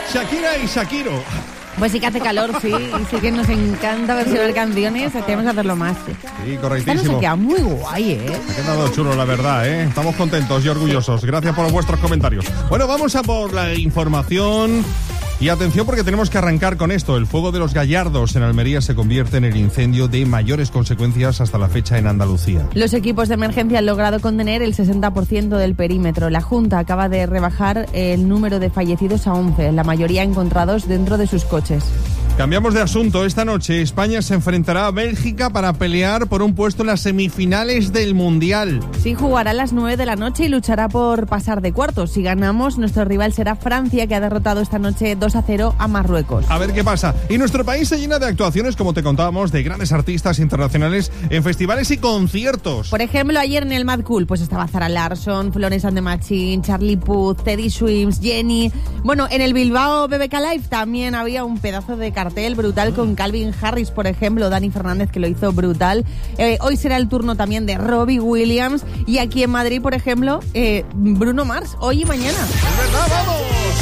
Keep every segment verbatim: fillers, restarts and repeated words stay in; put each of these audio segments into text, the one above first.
Shakira y Shakiro. Pues sí que hace calor, sí, y sí que nos encanta versionar canciones, tenemos que hacerlo más. Sí, correctísimo. Esta nos queda muy guay, ¿eh? Ha quedado chulo, la verdad, ¿eh? Estamos contentos y orgullosos. Gracias por vuestros comentarios. Bueno, vamos a por la información. Y atención porque tenemos que arrancar con esto. El fuego de los Gallardos en Almería se convierte en el incendio de mayores consecuencias hasta la fecha en Andalucía. Los equipos de emergencia han logrado contener el sesenta por ciento del perímetro. La Junta acaba de rebajar el número de fallecidos a once, la mayoría encontrados dentro de sus coches. Cambiamos de asunto. Esta noche España se enfrentará a Bélgica para pelear por un puesto en las semifinales del Mundial. Sí, jugará a las nueve de la noche y luchará por pasar de cuartos. Si ganamos, nuestro rival será Francia, que ha derrotado esta noche dos a cero a Marruecos. A ver qué pasa. Y nuestro país se llena de actuaciones, como te contábamos, de grandes artistas internacionales en festivales y conciertos. Por ejemplo, ayer en el Mad Cool pues estaba Zara Larsson, Florence and the Machine, Charlie Puth, Teddy Swims, Jenny. Bueno, en el Bilbao B B K Live también había un pedazo de cartel brutal con Calvin Harris, por ejemplo, Dani Fernández, que lo hizo brutal. Eh, hoy será el turno también de Robbie Williams. Y aquí en Madrid, por ejemplo, eh, Bruno Mars, hoy y mañana. ¡Es verdad, vamos!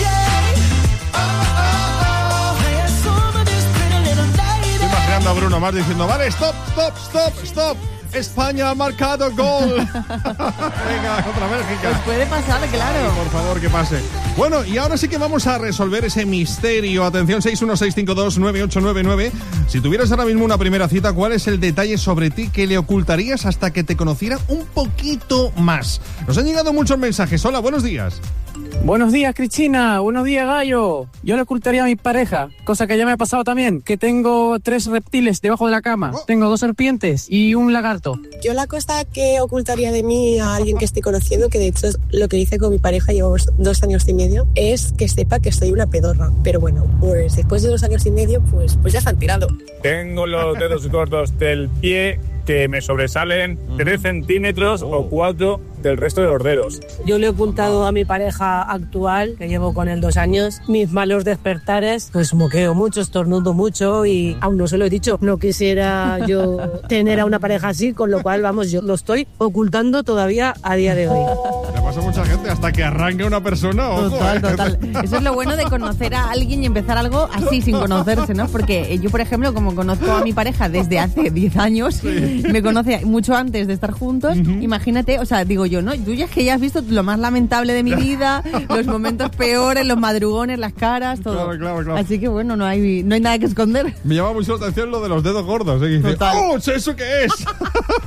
Estoy imaginando a Bruno Mars diciendo, vale, stop, stop, stop, stop. España ha marcado gol. Venga, contra Bélgica. Pues puede pasar, claro. Ay, por favor, que pase. Bueno, y ahora sí que vamos a resolver ese misterio. Atención, seis uno seis cinco dos nueve ocho nueve nueve. Si tuvieras ahora mismo una primera cita, ¿cuál es el detalle sobre ti que le ocultarías hasta que te conociera un poquito más? Nos han llegado muchos mensajes. Hola, buenos días. Buenos días, Cristina. Buenos días, Gallo. Yo le ocultaría a mi pareja, cosa que ya me ha pasado también, que tengo tres reptiles debajo de la cama. Oh. Tengo dos serpientes y un lagarto. Yo la cosa que ocultaría de mí a alguien que estoy conociendo, que de hecho es lo que hice con mi pareja, llevamos dos años y medio, es que sepa que soy una pedorra. Pero bueno, pues después de dos años y medio, pues, pues ya se han tirado. Tengo los dedos gordos del pie que me sobresalen tres centímetros oh. o cuatro del resto de los dedos. Yo le he ocultado a mi pareja actual, que llevo con él dos años, mis malos despertares, pues moqueo mucho, estornudo mucho y aún no se lo he dicho. No quisiera yo tener a una pareja así, con lo cual, vamos, yo lo estoy ocultando todavía a día de hoy. Le pasa a mucha gente hasta que arranque una persona. Ojo, total, eh. total. Eso es lo bueno de conocer a alguien y empezar algo así, sin conocerse, ¿no? Porque yo, por ejemplo, como conozco a mi pareja desde hace diez años, sí. me conoce mucho antes de estar juntos, uh-huh. imagínate, o sea, digo yo, ¿no? Tú ya es que ya has visto lo más lamentable de mi vida, los momentos peores, los madrugones, las caras, todo. Claro, claro, claro. Así que bueno, no hay, no hay nada que esconder. Me llama mucho la atención lo de los dedos gordos, ¿eh? Dice, ¡oh, ¿eso qué es?